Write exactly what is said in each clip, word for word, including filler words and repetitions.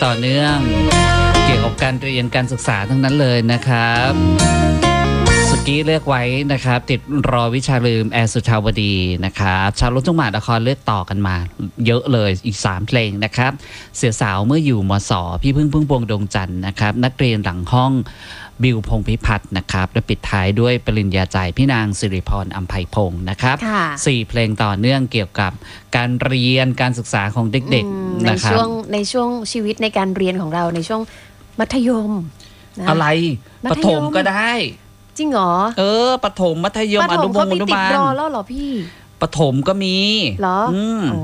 ต่อเนื่องเกี่ยวกับการเรียนการศึกษาทั้งนั้นเลยนะครับสกี้เลือกไว้นะครับติดรอวิชาลืมแอร์สุชาวดีนะครับชาวรุ่นทุ่งหมากนครเลือกต่อกันมาเยอะเลยอีกสามเพลงนะครับเสือสาวเมื่ออยู่มสพี่พึ่งพึ่งพวงดวงจันทร์นะครับนักเรียนหลังห้องบิวพงษ์พิพัฒน์นะครับและปิดท้ายด้วยปริญญาใจพี่นางสิริพรอัมไพพงศ์นะครับสี่เพลงต่อเนื่องเกี่ยวกับการเรียนการศึกษาของเด็กๆนะครับในช่วงในช่วงชีวิตในการเรียนของเราในช่วงมัธยมอะไรประถมก็ได้จริงเหรอเออประถมมัธยมอนุบาลอนุบาลรอแล้วเหรอพี่ประถมก็มีเหรออืมโอ้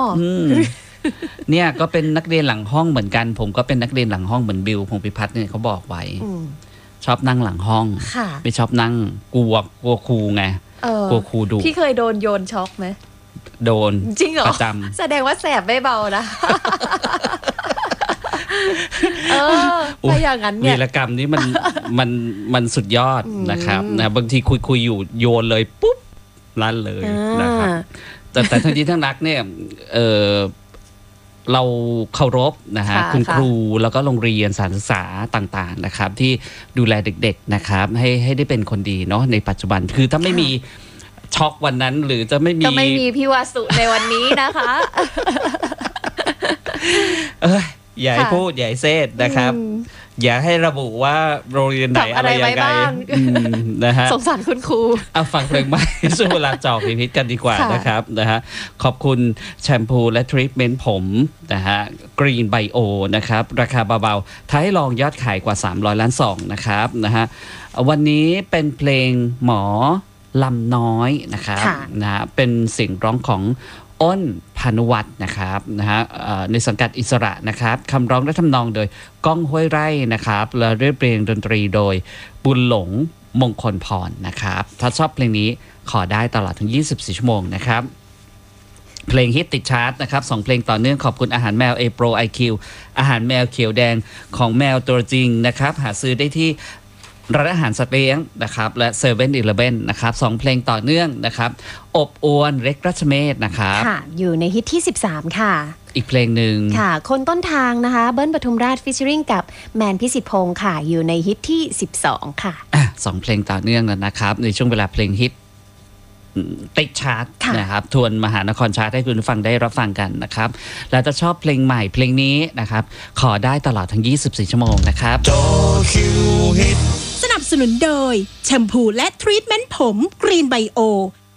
เนี่ยก็เป็นนักเรียนหลังห้องเหมือนกันผมก็เป็นนักเรียนหลังห้องเหมือนบิวพงษ์พิพัฒน์เนี่ยเขาบอกไว้ชอบนั่งหลังห้องไม่ชอบนั่งกลัวกลัวครูไงกลัวครูดุพี่เคยโดนโยนช็อกไหมโดนจริงเหรอประจำแสดงว่าแสบไม่เบานะเออถ้าอย่างนั้นเนี่ยวีรกรรมนี้มันมันมันสุดยอดนะครับนะบางทีคุยคุยอยู่โยนเลยปุ๊บลั่นเลยนะครับแต่แต่ทั้งที่ทั้งนักเนี่ยเออเราเคารพนะฮะคุณครูแล้วก็โรงเรียนสถานศึกษาต่างๆนะครับที่ดูแลเด็กๆนะครับให้ให้ได้เป็นคนดีเนาะในปัจจุบันคือถ้าไม่มีช็อกวันนั้นหรือจะไม่มีก็ไม่มีพี่วาสุในวันนี้นะคะเอ้ยอย่าให้พูดอย่าให้เซตนะครับอย่าให้ระบุว่าโรงเรียนไหนอะไรยังไงนะฮะสงสารคุณครูเอาฟังเพลงใหม่ช่วงเวลาจอกพิพิธกันดีกว่านะครับนะฮะขอบคุณแชมพูและทรีทเมนต์ผมนะฮะกรีนไบโอนะครับราคาเบาๆท้ายลองยอดขายกว่าสามร้อยล้านซองนะครับนะฮะวันนี้เป็นเพลงหมอลำน้อยนะครับนะฮะเป็นเสียงร้องของอ้นพานุวัฒน์นะครับนะฮะในสังกัดอิสระนะครับคำร้องและทำนองโดยก้องห้วยไร่นะครับและเรียบเรียงดนตรีโดยบุญหลงมงคลพรนะครับถ้าชอบเพลงนี้ขอได้ตลอดทั้งยี่สิบสี่ชั่วโมงนะครับเพลงฮิตติดชาร์ตนะครับสองเพลงต่อเนื่องขอบคุณอาหารแมว A Pro ไอ คิว อาหารแมวเขียวแดงของแมวตัวจริงนะครับหาซื้อได้ที่ร้านอาหารสัตว์เลี้ยงนะครับและเซเว่นอีเลฟเว่นนะครับสองเพลงต่อเนื่องนะครับอบอวนเล็กรัชเมศนะครับค่ะอยู่ในฮิตที่สิบสามค่ะอีกเพลงหนึ่งค่ะคนต้นทางนะคะเบิ้ลปทุมราชฟิชเชอริงกับแมนพิสิทธิ์พงศ์ค่ะอยู่ในฮิตที่สิบสองค่ะอ่ะสองเพลงต่อเนื่องแล้วนะครับในช่วงเวลาเพลงฮิตติดชาร์ตนะครับทวนมหานครชาร์ตให้คุณฟังได้รับฟังกันนะครับแล้วจะชอบเพลงใหม่เพลงนี้นะครับขอได้ตลอดทั้งยี่สิบสี่ชั่วโมงนะครับสนับสนุนโดยแชมพูและทรีทเมนต์ผมกรีนไบโอ